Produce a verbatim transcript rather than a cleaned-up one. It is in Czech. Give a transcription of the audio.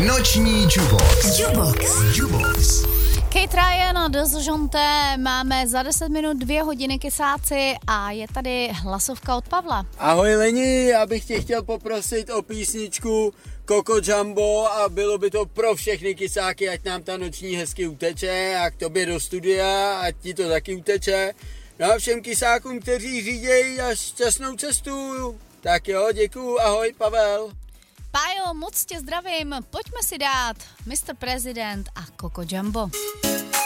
Noční Jukebox. Jukebox. Jukebox. Kate Ryan, Dozžonte, máme za deset minut dvě hodiny kysáci a je tady hlasovka od Pavla. Ahoj Leni, já bych tě chtěl poprosit o písničku Coco Jumbo a bylo by to pro všechny kysáky, ať nám ta noční hezky uteče a k tobě do studia, ať ti to taky uteče. No a všem kysákům, kteří řídějí a šťastnou cestu. Tak jo, děkuju, ahoj Pavel. Pájo, moc tě zdravím, pojďme si dát mister President a Coco Jumbo.